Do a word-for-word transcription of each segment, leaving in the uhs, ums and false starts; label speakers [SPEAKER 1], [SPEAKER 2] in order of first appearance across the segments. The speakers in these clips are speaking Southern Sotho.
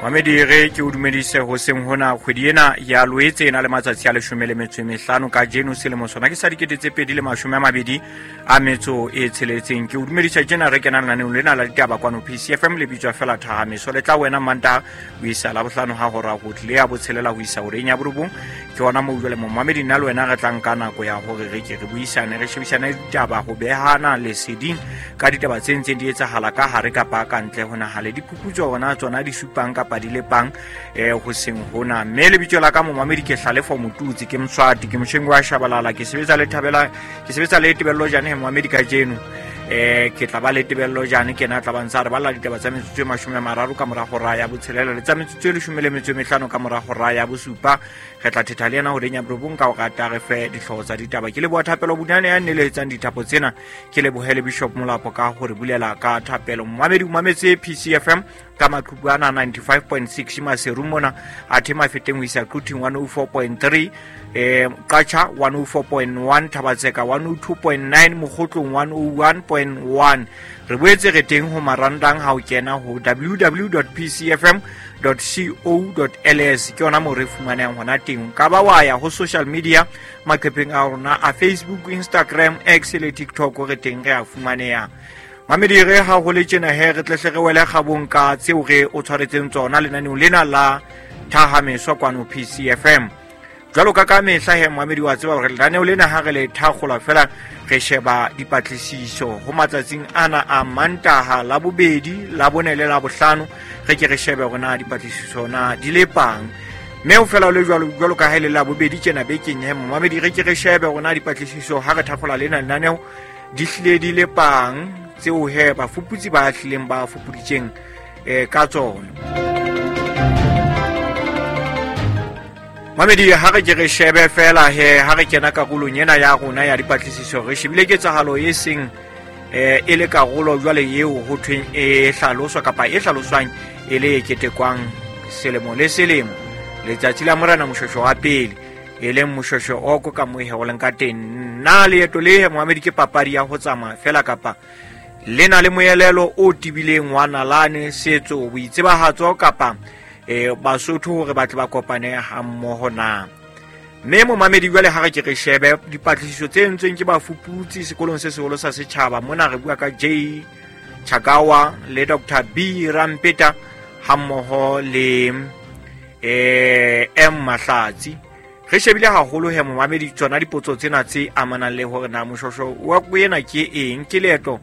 [SPEAKER 1] Mamedi re ke o dumedise ho seng hona kgwedi ena ya Loetse ena le matsatsi a leshome le metso e mehlano ka Jeno selemo sona ke sa dikete tse pedi le mashome a mabedi a metso e tsheletseng. Ke o dumedisa tjena re kenang laneng lena la ditaba kwano P C F M le bitswa fela Thahamiso le tla wena Manta o isa la bohlano ha hora go tle ya botshelela ho isa oreng ya borobong ke ona mo jole mo Mamedi nna le wena re tlang ka nako ya hore re ke re buisane re shebisana ditaba ho behana le seding ka ditaba tse ntseng di etsahala ka hare ka pa ka ntle hona hale diphuputso bona tsona di supang ka di lepang eh ho seng hona mme le bitso la ka mo Mamedi ke hlalefo motutsi ke mswati ke moshengo wa shabalala ke sebetsa le thabela ke sebetsa le tebello jane mo Mamedi ka Jeno eh ke tla ba le tebello jane ke na tla bantsa re balla ditaba tsa metsotso e mashome a mararo ka mora go raya botshelela le tsa metsotso e leshome le metso e mehlano ka mora go raya bosupa re tla thetha le yena ho renya borobong ka o rata re fe dihlooho tsa ditaba ke le bo thapelo bunane ya neletsang dithapo tsena ke le bohele Bishop Molapo ka hore bulela ka thapelo Mamedi o mametse P C F M ka makhubana ninety-five point six maseru mona a thema feteng ho isa Kuting one oh four point three eh Qacha one oh four point one Thabatseka one oh two point nine Mokgotlong one oh one point one re boetse re teng ho marandang ha o kena ho w w w dot p c f m dot co dot l s ke ona mo re fumanang hona teng ka ba wa ya ho social media maqepheng a rona a Facebook, Instagram, X le TikTok re teng re a fumaneha Mamedi re ha ho le tjena he re tle re wele kgabong ka tseo re o tshwaretseng tsona lenaneng lena la Thahamiso kwano P C F M jwalo ka ka mehla he Mamedi wa tseba hore lenaneo lena ha re le thakgola fela re sheba dipatlisiso ho matsatsing ana a Mantaha la bobedi la bone le la bohlano re ke re shebe rona dipatlisiso na di lepang mme o fela le jwalo jwalo ka hele la bobedi tjena bekeng he Mamedi re ke re shebe rona dipatlisiso ha re thakgola lena lenaneo di hlile di lepang tseo he ba fuputsi ba hlileng ba fupuditseng eh ka tsona Mamedi ha re ke re shebe fela he ha re kena karolong ena ya rona ya dipatlisiso re shebile ke tsahalo e seng eh e le karolo jwale eo ho thweng e hlaloswa kapa e hlaloswang e le ketekwang selemo le selemo letsatsi la morena moshosho wa pele e leng moshosho o ko ka mohe ho lenka teng na leeto le Mamedi ke papadi ya ho tsama fela kapa lena le moelelo o tibileng wa nalane setso boitsebahatso kapa e Basotho hore batle ba kopane ha mmoho na mme mo Mamedi jwale ha re ke re shebe dipatlisiso tse ntseng ke ba fuputsi sekolong se seholo sa setjhaba mona re bua ka J Chagawa le Doctor B Rampeta ha mmoho le eh M Mahlatsi re shebile haholo he mo Mamedi tsona dipotso tsena tse amanang le hore na moshosho wa kuena ke eng ke leeto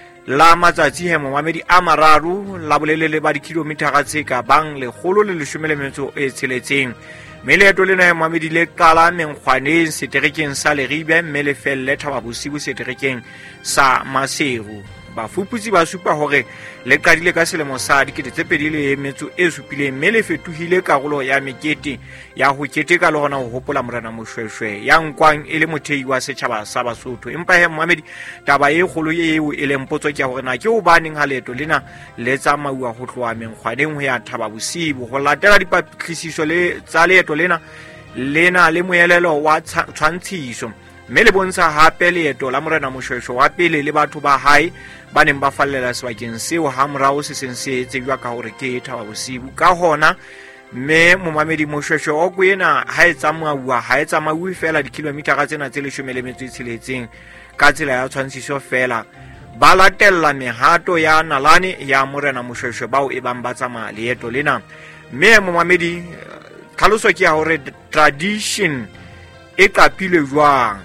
[SPEAKER 1] la matsatsi he mo Mamedi a mararo la bolelele ba dikilometara tse ka bang le kgolo le leshome le metso e tsheletseng mme leeto lena he Mamedi le qala Menkgwaneng seterekeng sa Leribe mme le felle Thaba Bosibu seterekeng sa Maseru bafuputsi ba supa hore le qadile ka selemo sa dikete tse pedi le metso e supileng mme le fetohile karolo ya mekete ya ho keteka le hona ho hopola morena Moshweshwe ya nkwang e le mothei wa setjhaba sa Basotho empa he Mamedi taba e kgolo eo e leng potso ke hore na ke ho baneng ha leeto lena le tsamauwa ho tloha Menkgwaneng ho ya Thaba Bosibu ho latela dipatlisiso le tsa leeto lena lena le moelelo wa tshwantshiso mme le bontsha hape leeto la morena Moshweshwe wa pele le batho ba hae ba neng ba fallela sebakeng seo ha morao se seng se tsejwa ka hore ke Thaba Bosibu ka hona mme mo Mamedi Moshweshwe o kuena ha e tsamauwa ha e tsamauwe fela dikilometara tsena tse leshome le metso e tsheletseng ka tsela ya tshwantshiso fela ba latella mehato ya nalane ya morena Moshweshwe bao e bang ba tsamaya leeto lena mme mo Mamedi tlhaloso ke ya hore tradition e qapilwe jwang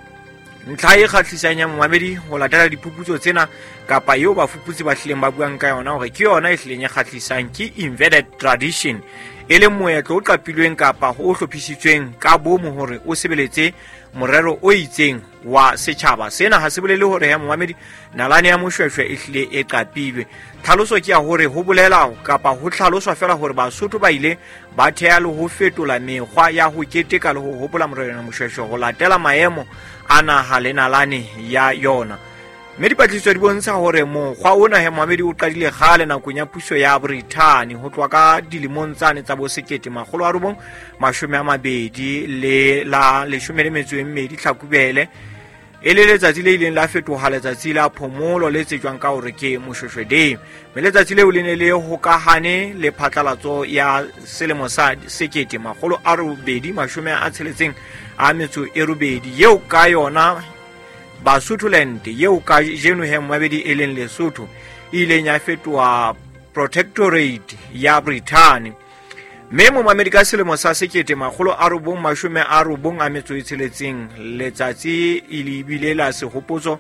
[SPEAKER 1] ntlha e kgahlisang ya Mamedi ho latela diphuputso tsena kapa eo bafuputsi ba hlileng ba buang ka yona hore ke yona e hlileng e kgahlisang ke inverted tradition e le moetlo o qapilweng kapa ho hlophisitsweng ka bomo hore o sebeletse morero o itseng wa setjhaba sena ha se bolele hore ya Mamedi nalane ya Moshweshwe e hlile e qapilwe tlhaloso ke ya hore ho bolela kapa ho hlaloswa fela hore Basotho ba ile ba thea le ho fetola mekgwa ya ho keteka le ho hopola morena Moshweshwe ho latela maemo ana ha le nalane ya yona mme dipatlisiso di bontsha hore mokgwa ona he Mamedi o qadile kgale nakong ya puso ya Britain ho tloha ka dilemong tsane tsa bo sekete makgolo a robong mashome a mabedi le la leshome le metso e mmedi Hlakubele e le letsatsi le ileng la fetoha letsatsi la phomolo le tsejwang ka hore ke Moshweshwe Day. Me letsatsi leo le ne le hokahane le phatlalatso ya selemo sa sekete makgolo a robedi mashome a tsheletseng a metso e robedi yeo ka yona Basotholand yeo ka jeno he Moabedi e leng Lesotho ile nya fetoha protectorate ya Britain. Me mo mamedi ka selemo sa sekete makgolo a robong mashome a robong a metso e tsheletseng letsatsi ile bile la sehopotso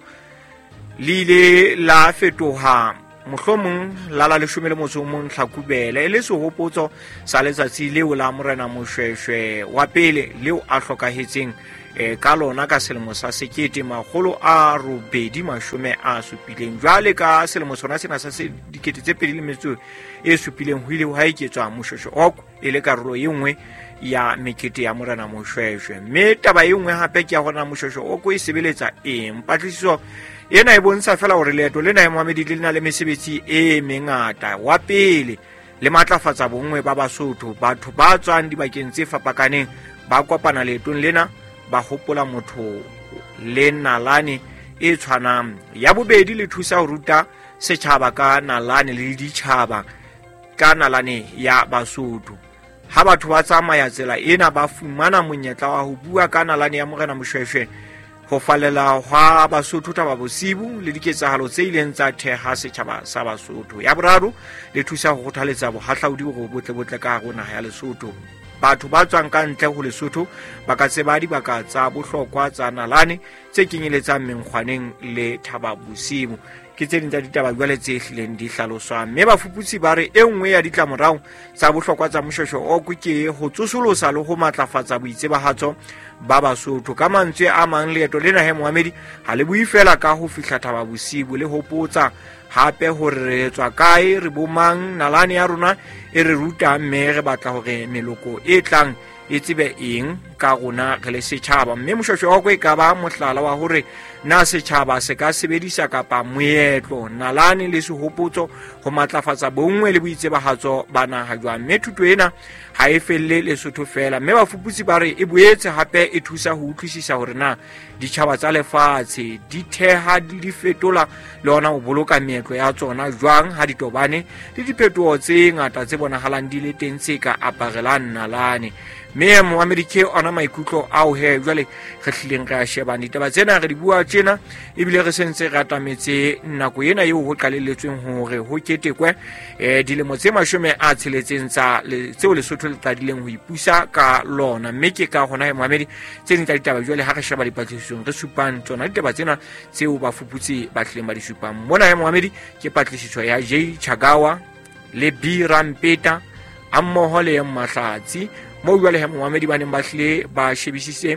[SPEAKER 1] le ile la fetoha mohlomong la la leshome le motso mong Hlakubele le sehopotso sa letsatsi leo la Morena Moshweshwe wa pele leo a hlokahetseng e ka lona ka selemo sa sekete makgolo a robedi mashome a supileng. Jwale ka selemo sona sena sa dikete tse pedi le metso e supileng ho ile ho haeketswa Moshweshwe Oko e le karolo e nngwe ya mekete ya Morena Moshweshwe. Me taba e nngwe hape ke ya hona Moshweshwe Oko e sebeletsa eng patlisiso ena e bontsha fela hore leeto lena ya Mohamedi le na le mesebetsi e mengata. Wa pele le matlafatsa bongwe ba Basotho, batho ba tswang dibakeng tse fapakaneng ba kopana leetong lena ba hopola motho le nalane e tshwanang. Ya bobedi le thusa ho ruta setjhaba ka nalane le ditjhaba ka nalane ya Basotho. Ha batho ba tsamaya tsela ena ba fumana monyetla wa ho bua ka nalane ya Morena Moshweshwe, ho falela hwa Basotho taba bosibu le diketsahalo tse ileng tsa theha setjhaba sa Basotho. Ya boraro le thusa ho kgothaletsa bohahlaudi ho botle botle ka hara naha ya Lesotho. Batho ba tswang ka ntle ho Lesotho ba ka tseba dibaka tsa bohlokwa tsa nalane tse kenyeletsang menkgwaneng le thaba bosibu. Ke tse ding tsa ditaba jwale tse hlileng di hlaloswa. Mme bafuputsi ba re e nngwe ya ditlamorao tsa bohlokwa tsa Moshweshwe Oko ke ho tsosolosa le ho matlafatsa boitsebahatso ba Basotho. Ka mantswe a mang leeto lena he Mohamedi ha le bui fela ka ho fihla thaba bosibu le hopotsa hape hore re tswa kae, re bomang, nalane ya rona e re ruta, mme re batla hore meloko e tlang e tsebe eng ka rona re le setjhaba. Mme Moshweshwe Oko e ka ba mohlala wa hore na setjhaba se ka sebedisa kapa moetlo, nalane le sehopotso ho matlafatsa bongwe le boitsebahatso ba naha jwang. Mme thuto ena ha e felle Lesotho fela, mme bafuputsi ba re e boetse hape e thusa ho utlwisisa hore na ditjhaba tsa lefatshe di theha di fetola le ona ho boloka meetlo ya tsona jwang ha di tobane le diphetoho tse ngata tse bonahalang di le teng tse ka aparelang nalane. Me Mohamedi ke ona maikutlo ao he jwale re hlileng re a shebana ditaba tsena re di bua tjena ebile re sentse re atametse nako ena eo ho qalelletsweng hore ho ketekwe eh dilemo tse mashome a tsheletseng tsa tseo Lesotho le qadileng ho ipusa ka lona. Mme ke ka hona he Mohamedi tse ding tsa ditaba jwale ha re sheba dipatlisisong re supang tsona ditaba tsena tseo bafuputsi ba hlileng ba di supang. Mona he Mohamedi ke patlisiso ya J Chagawa le B Rampeta ammoho le Mahlatsi mo jwale he Mohamedi ba neng ba hlile ba shebisise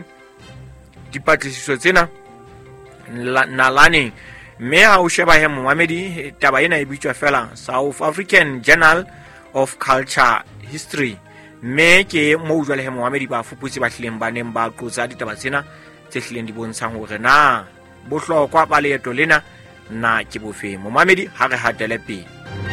[SPEAKER 1] dipatlisiso tsena nalaneng. Mme ha o sheba he Mohamedi taba ena e bitswa fela South African Journal of Culture History. Mme ke mo jwale he Mohamedi ba fuputsi ba hlileng ba neng ba qotsa ditaba tsena tse hlileng di bontshang hore na bohlokwa ba leeto lena na ke bofe. Mohamedi ha re hatele pele.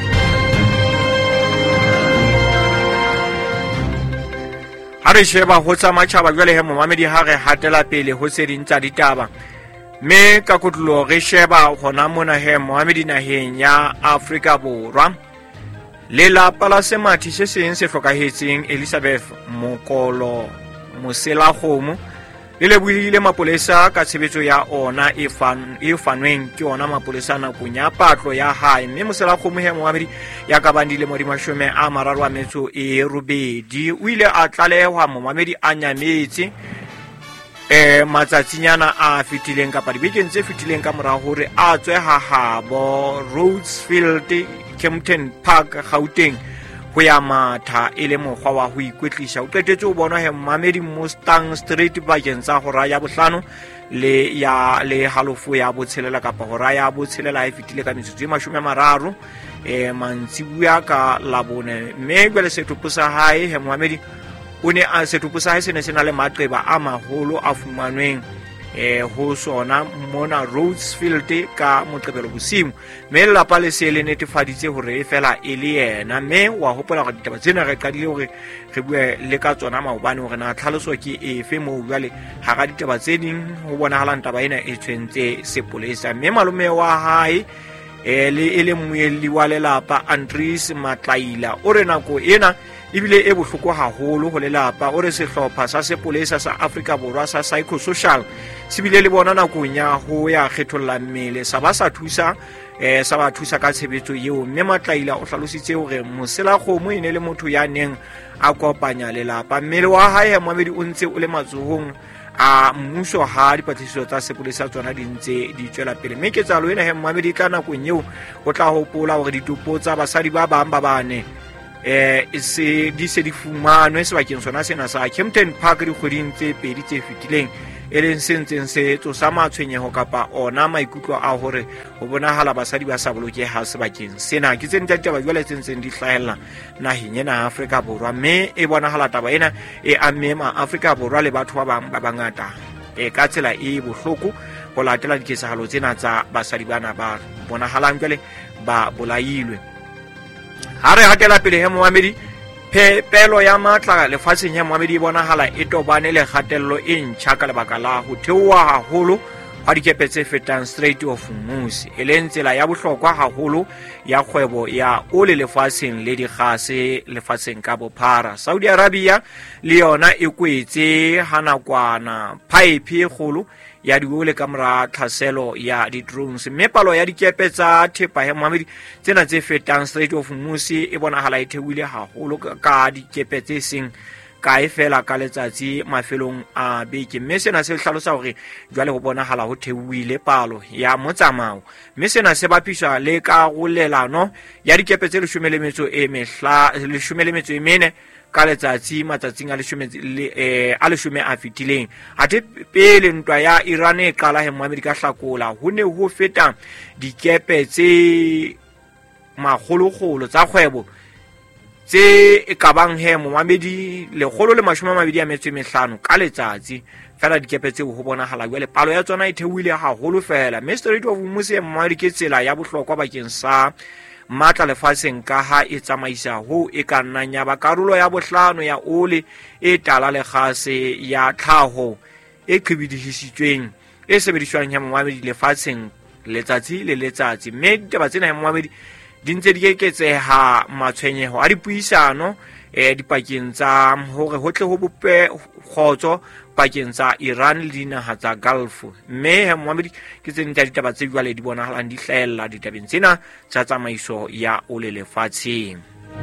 [SPEAKER 1] Ha re sheba ho tsa matjhaba jwale he Mohamedi ha re hatela pele ho se ding tsa ditaba. Me ka kotlo re sheba hona mona he Mohamedi naheng ya Afrika Borwa. Lelapa la semathi se seng se hlokahetseng Elizabeth Mokolo Moselakgomo le lebohile mapolesa ka tshebetso ya ona e fan e fanweng ke ona mapolesa nakong ya patlo ya hae. Mme Moselakgomo he Mohamedi ya ka bandile mo di mashome a mararo a metso e robedi o ile a tlalehwa Mohamedi a nyametse eh matsatsinyana a fitileng kapa dibekeng tse fitileng ka mora hore a tswe ha habo Rhodesfield Kempton Park Gauteng ho ya matha ele mokgwa wa ho ikwetlisa. O qetetse o bona he Mohamedi Mustang Street bakeng tsa hora ya bohlano le ya le halofo ya botshelela kapa hora ya botshelela e fitile ka metsotso e mashome a mararo e mantsibuya ka labone. Mme jwale sethupo sa hae he Mohamedi o ne a sethupo sa hae se ne se na le maqeba a maholo a fumanweng eh ho sona mona Rhodesfield ka Moqebelo bosimu, mme lelapa le se le netefaditse hore fela e le yena. Mme wa hopola gore ditaba tsena re qadile hore re bue le ka tsona maobane hore na tlhaloso ke efe mo jwale ha ga ditaba tse ding ho bonahalang taba ena e tshwentse sepolesa. Mme malome wa hae e le ele moeli wa lelapa Andries Matlaila o re nako ena ibile e bohloko haholo ho lelapa. O re sehlopha sa sepolesa sa Afrika Borwa sa psychosocial se bile le bona nakong ya ho ya kgetholla mmele sa ba sa thusa eh sa ba thusa ka tshebetso eo. Mme Matlaila o hlalositse hore Mosela Kgomo ene le motho ya neng a kopanya lelapa. Mmele wa hae Mohamedi o ntse o le matsohong a mmuso ha dipatlisiso tsa sepolesa tsona di ntse di tswela pele. Mme ke tsalo ena he Mohamedi ka nakong eo o tla hopola hore ditopo tsa basadi ba bang ba bane eh se di se di fumanwe sebakeng sona sena sa Kempton Park di kgweding tse pedi tse fetileng, e leng sentseng se tsosa matshwenyeho kapa ona maikutlo a hore ho bonahala basadi ba sa bolokeha sebakeng sena. Ke tseng taba jwale tsentseng di hlahella naheng ena ya Afrika Borwa, mme e bonahala taba ena e amme ma Afrika Borwa le batho ba bang ba bangata e ka tsela e bohloko ho latela diketsahalo tsena tsa basadi bana ba bonahalang jwale ba bolailwe. Ha re hatela pele he Mohamedi, phepelo ya matla lefatsheng ya Mohamedi e bonahala e tobane le kgatello e ntjha ka lebaka la ho theoha haholo ha dikepe tse fetang Strait of Hormuz, e leng tsela ya bohlokwa haholo ya kgwebo ya ole lefatsheng le dikgase lefatsheng ka bophara. Saudi Arabia le yona e kwetse hanakwana pipe e kgolo ya diole ka mora tlhaselo ya di-drones, mme palo ya dikepe tsa thepa he Mohamedi tsena tse fetang Strait of Hormuz e bonahala e theohile haholo ka dikepe tse seng kae fela ka letsatsi mafelong a beke. Mme sena se hlalosa hore jwale ho bonahala ho theohile palo ya motsamao, mme sena se bapiswa le karolelano ya dikepe tse leshome le metso e mehla leshome le metso e mene ka letsatsi matsatsing a leshome le a leshome a fetileng. Hathe pele ntwa ya Iran e qala he Mohamedi ka Hlakola ho ne ho feta dikepe tse magologolo tsa kgwebo tse e kabang he Mohamedi le kgolo le mashome a mabedi a metso e mehlano ka letsatsi fela. Dikepe tseo ho bonahala jwale palo ya tsona e theohile haholo fela. Mme Strait of Hormuz e Mohamedi ke tsela ya bohlokwa bakeng sa matla lefatsheng ka ha e tsamaisa ho e ka nnang ya ba karolo ya bohlano ya ole e tala le kgase ya tlhaho e qhibidihisitsweng e sebediswang ya Mohamedi lefatsheng letsatsi le letsatsi. Mme ditaba tsena ya Mohamedi di ntse di eketseha matshwenyeho a dipuisano eh dipakeng tsa hore ho tle ho bope kgotso pakeng tsa Iran le dinaha tsa Gulf. Mme Mohamedi ke tseng tsa ditaba tse jwale di bonahalang di hlahella ditabeng tsena tsa tsamaiso ya ole lefatsheng.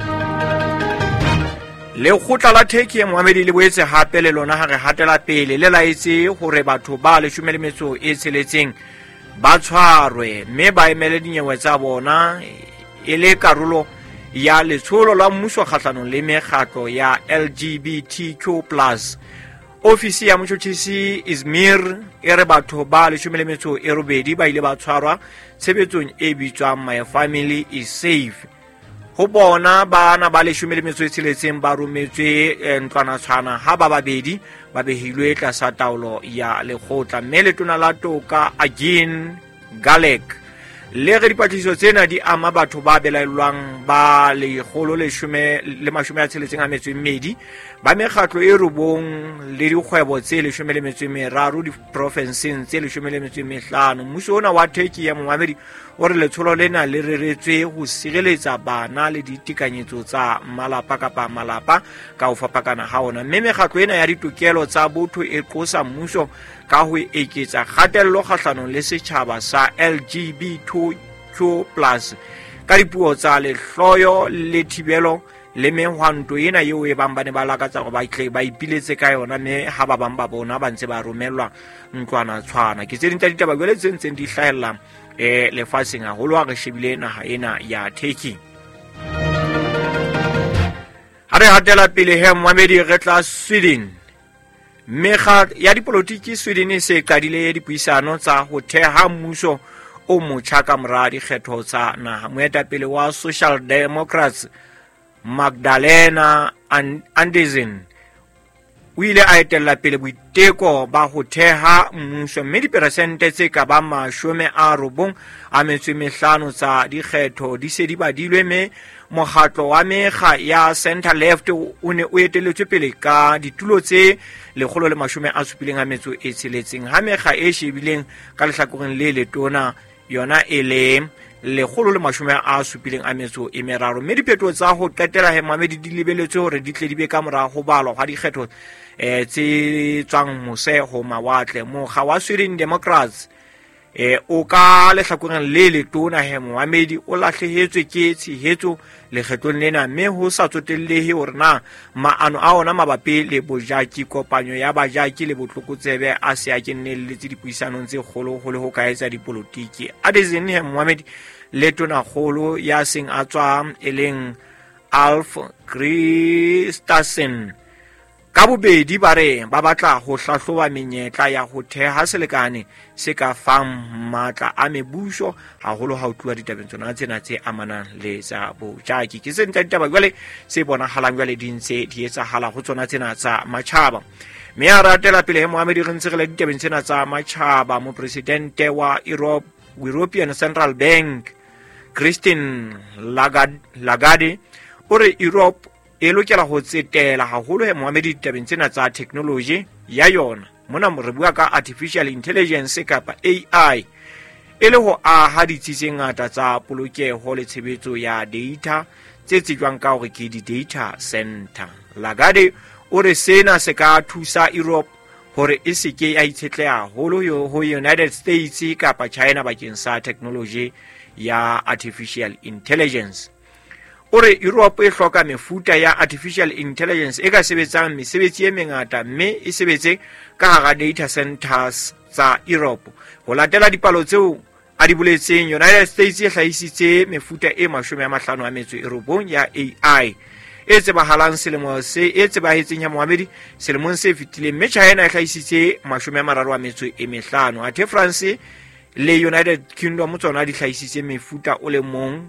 [SPEAKER 1] Lekgotla la Turkey Mohamedi le boetse hape le lona ha re hatela pele le laetse hore batho ba leshome le metso e tsheletseng ba tshwarwe mme ba emele dinyewe tsa bona e le karolo ya letsholo la mmuso kgahlanong le mekgatlo ya L G B T Q plus. Ofisi ya motjhotjhisi Izmir e re batho ba leshome le metso e robedi ba ile ba tshwarwa tshebetsong e bitswang My Family is Safe. Ho bona bana ba leshome le metso e tsheletseng ba rometswe ntlwanatshwana ha ba babedi ba behilwe tlasa taolo ya lekgotla. Mme letona la toka Agin Galek le re dipatlisiso tsena di ama batho ba belaelwang ba le kgolo le shome le mashome a tsheletseng a metso e mmedi ba mekgatlo e robong le dikgwebo tse leshome le metso e meraro di provinceng tse leshome le metso e mehlano. Mmuso ona wa Turkey ya Mohamedi o re letsholo lena le reretswe ho sireletsa bana le ditekanyetso tsa malapa kapa malapa ka ho fapakana ha ona. Mme mekgatlo ena ya ditokelo tsa botho e qosa mmuso ka ho eketsa kgatello kgahlanong le setjhaba sa L G B T Q plus ka dipuo tsa lehloyo le thibelo le mehwanto ena eo e bang ba ne ba lakatsa go ba itle ba ipiletse ka yona, mme ha ba bang ba bona ba ntse ba romellwa ntlwana tshwana. Ke tse dinta ditaba jwale tse ntseng di hlahella eh lefatsheng haholo ha re shebile naha ena ya Turkey. Ha re hatela pele he Mohamedi re tla Sweden. Mekga ya dipolotiki Sweden e se qadile dipuisano tsa ho theha mmuso o motjha ka mora dikgetho tsa naha. Moetapele wa Social Democrats Magdalena Andersson o ile a etella pele boiteko ba ho theha mmuso, mme diperesente tse ka ba mashome a robong a metso e mehlano tsa dikgetho di se di badilwe, mme mokgatlo wa mekga ya center left o ne o etelletswe pele ka ditulo tse lekgolo le mashome a supileng a metso e tsheletseng, ha mekga e shebileng ka lehlakoreng le letona yona e le lekgolo le mashome a supileng a metso e meraro. Mme diphetoho tsa ho qetela he Mohammed di lebelletswe hore di tle di be ka mora ho balwa ha dikgetho eh tse tswang mose ho mawatle. Mokga wa Sweden Democrats eh o ka lehlakoreng le letona he Mohammed o lahlehetswe ke tshehetso lekgetlong lena, mme ho sa tsotellehe hore na maano a ona mabapi le bojaki, kopanyo ya bajaki le botlokotsebe a se a kenelletse dipuisanong tse kgolo ho le ho ka etsa dipolotiki. Adizin he Mohammed letona kgolo ya seng a tswa eleng Ulf Kristersson ka bobedi ba re ba batla ho hlahloba menyetla ya ho theha selekane se ka fang matla a mebuso haholo ha ho tluwa ditabeng tsona tsena tse amanang le tsa bojaki. Ke se ntla ditaba jwale se bonahalang jwale di ntse di etsahala ho tsona tsena tsa matjhaba, mme a ratela pele he Mohammed re ntse re le ditabeng tsena tsa matjhaba. Mopresidente wa Europe, European Central Bank Christine Lagarde o re Europe e lokela ho tsetela haholo he Mohammed ditabeng tsena tsa technology ya yona. Mona re bua ka artificial intelligence kapa A I e le ho aha ditsi tse ngata tsa polokeho le tshebetso ya data tse tsejwang ka hore ke di data center. Lagarde o re sena se ka thusa Europe hore e se ke ya itshetleha haholo ho United States kapa China bakeng sa technology ya artificial intelligence. Ore Europe e hloka mefuta ya artificial intelligence e ka sebetsang mesebetsi e mengata, mme e sebetse ka hara data centers tsa Europe. Ho latela dipalo tseo a di boletseng, United States e hlahisitse mefuta e mashome a mahlano a metso e robong ya A I e tsebahalang selemo se e tsebahetseng ya Mohammed selemong se fetileng, mme China e hlahisitse mashome a mararo a metso e mehlano. Athe France le United Kingdom tsona di hlahisitse mefuta o le mong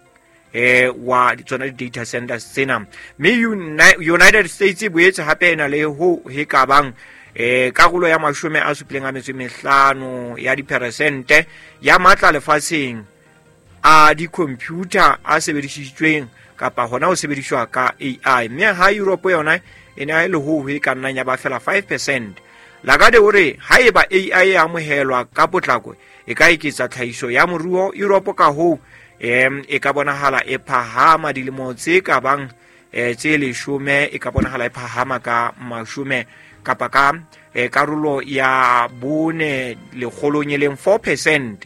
[SPEAKER 1] eh wa tsona data centers tsena, mme United States boetse hape ena le ho he ka bang eh karolo ya mashome a supileng a metso e mehlano ya diperesente ya matla lefatsheng a di-computer a sebedisitsweng kapa hona ho sebediswa ka A I, mme ha Europe yona ena le ho he ka nnang ya ba fela five percent. Lagarde o re haeba A I e amohelwa ka potlako e ka eketsa tlhahiso ya moruo Europe, ka ho em e ka bonahala e phahama dilemo tse ka bang eh tse leshome e ka bonahala e phahama ka mashome kapa ka eh, karolo ya bone le kgolonyeleng four percent.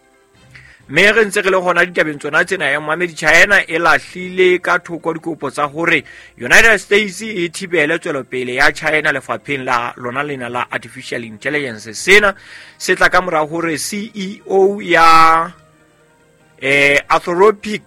[SPEAKER 1] mme re ntse re le gona ditabeng tsona tsena ya Mohammed, China e lahlile ka thoko dikopo tsa hore United States e thibele tswelopele ya China lefapheng la lona lena la artificial intelligence. Sena se tla ka mora hore C E O ya eh Anthropic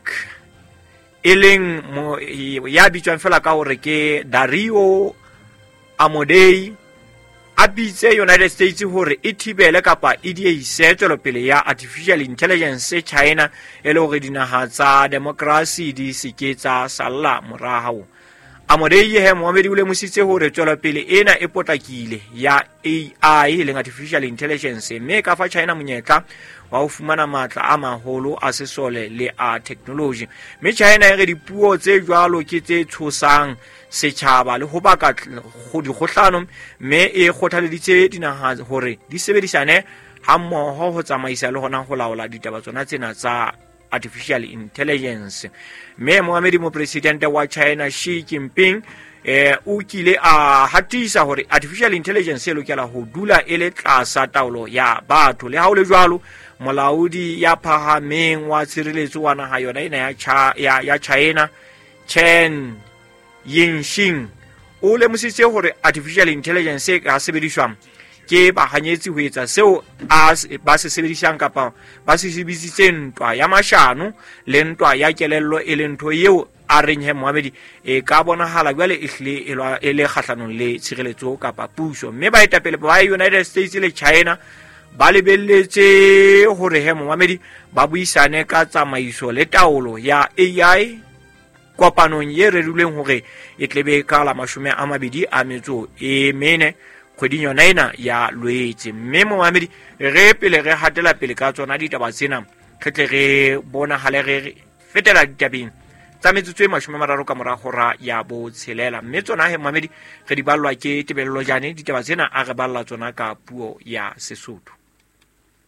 [SPEAKER 1] eleng ya bitswang fela ka hore ke Dario Amodei a bitse United States hore e thibele kapa e diehise tswelopele ya artificial intelligence China e le hore dinaha tsa democracy di seketsa salla morao. Amodei he Mohammed o lemositse hore tswelopele ena e potlakile ya A I le artificial intelligence, mme ka fa China monyetla wa ho fumana matla a maholo a sesole le a technology. Mme China e re dipuo tse jwalo ke tse tshosang setjhaba le ho baka go di kgohlano, mme e kgothaleditse dinaha hore di sebedisane ha mmoho ho tsamaisa le hona ho laola ditaba tsona tsena tsa artificial intelligence. Mme Mohammed mo president wa China Xi Jinping eh o kile a hatisa hore artificial intelligence e lokela ho dula e le tlasa taolo ya batho, le ha o le jwalo molaodi ya phahameng wa tshireletso wa naha yona ena ya cha, ya, ya China Chen Yinxing o lemositse hore artificial intelligence e ka sebediswa ke bahanyetsi ho etsa seo a ba se sebedisang kapa ba se sebedisitse ntwa ya mashano le ntwa ya kelello e le ntho eo a reng he Mohammed e ka bonahala jwale ehle e le kgahlanong le tshireletso kapa puso. Mme ba etapele ba United States le China ba lebelletse hore he Mohammed ba buisane ka tsamaiso le taolo ya A I kopanong ye re rileng hore e tlebe ka la mashome a mabedi a metso e mene kgweding yona ena ya Loetse. Mme momamedi re pele re hatela pele ka tsona ditaba tsena re tle re bona hale re fetela ditabeng tsa metsotso e mashome a mararo ka mora hora ya bo tshelela. Mme tsona he momamedi re di ballwa ke Tebello Jane, ditaba tsena a re balla tsona ka puo ya Sesotho.